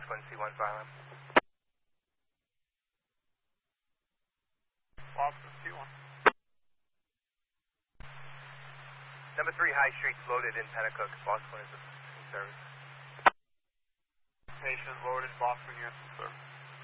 Bosquen, C1 Phylum. Bosquen, C1. Number 3 High Street's loaded in Pennacook. Bosquen is in service. Patient loaded, Bosquen units in service.